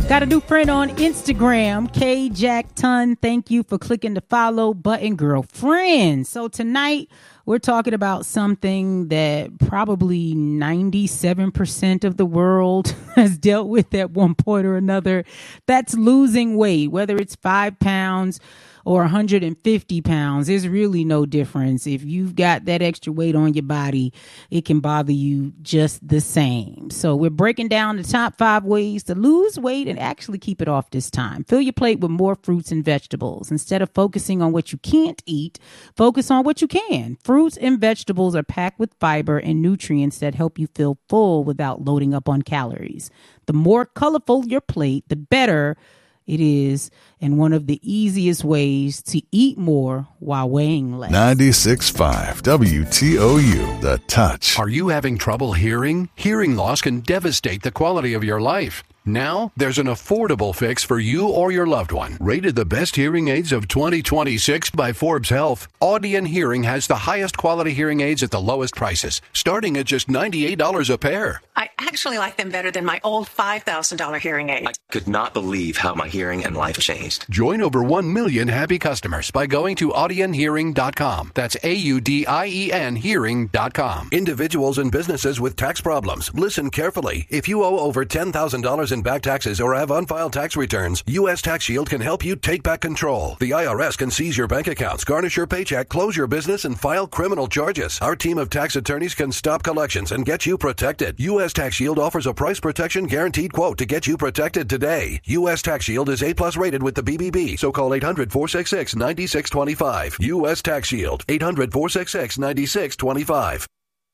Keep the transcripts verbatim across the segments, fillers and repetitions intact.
Got a new friend on Instagram, K Jack Ton. Thank you for clicking the follow button, girlfriend. So tonight we're talking about something that probably ninety-seven percent of the world has dealt with at one point or another. That's losing weight, whether it's five pounds or one hundred fifty pounds. There's really no difference. If you've got that extra weight on your body, it can bother you just the same. So we're breaking down the top five ways to lose weight and actually keep it off this time. Fill your plate with more fruits and vegetables. Instead of focusing on what you can't eat, focus on what you can. Fruits and vegetables are packed with fiber and nutrients that help you feel full without loading up on calories. The more colorful your plate, the better it is, and one of the easiest ways to eat more while weighing less. ninety-six point five W T O U, The Touch. Are you having trouble hearing? Hearing loss can devastate the quality of your life. Now, there's an affordable fix for you or your loved one. Rated the best hearing aids of twenty twenty-six by Forbes Health, Audion Hearing has the highest quality hearing aids at the lowest prices, starting at just ninety-eight dollars a pair. I actually like them better than my old five thousand dollars hearing aid. I could not believe how my hearing and life changed. Join over one million happy customers by going to audion hearing dot com. That's A U D I E N hearing dot com. Individuals and businesses with tax problems, listen carefully. If you owe over ten thousand dollars in back taxes or have unfiled tax returns, U S Tax Shield can help you take back control. The I R S can seize your bank accounts, garnish your paycheck, close your business, and file criminal charges. Our team of tax attorneys can stop collections and get you protected. U S Tax Shield offers a price protection guaranteed quote to get you protected today. U S Tax Shield is A plus rated with the B B B, so call eight hundred, four six six, nine six two five. U S Tax Shield, eight hundred, four six six, nine six two five.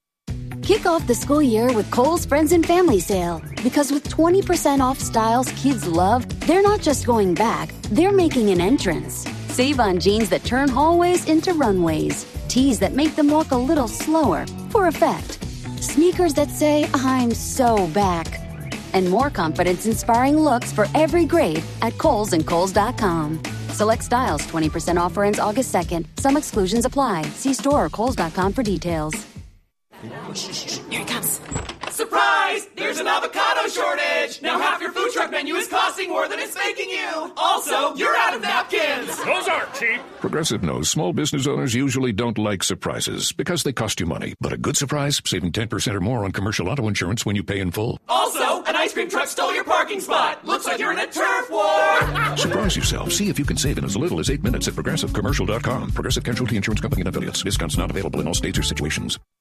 Kick off the school year with Kohl's Friends and Family Sale. Because with twenty percent off styles kids love, they're not just going back, they're making an entrance. Save on jeans that turn hallways into runways, tees that make them walk a little slower for effect, sneakers that say, I'm so back, and more confidence-inspiring looks for every grade at Kohl's and Kohl's dot com. Select styles, twenty percent offer ends August second. Some exclusions apply. See store or Kohl's dot com for details. Here it comes. Surprise! There's an avocado shortage! Now half your food truck menu is costing more than it's making you! Also, you're out of napkins! Those aren't cheap! Progressive knows small business owners usually don't like surprises because they cost you money. But a good surprise, saving ten percent or more on commercial auto insurance when you pay in full. Also, an ice cream truck stole your parking spot! Looks like you're in a turf war! Surprise yourself. See if you can save in as little as eight minutes at progressive commercial dot com. Progressive Casualty Insurance Company and Affiliates. Discounts not available in all states or situations.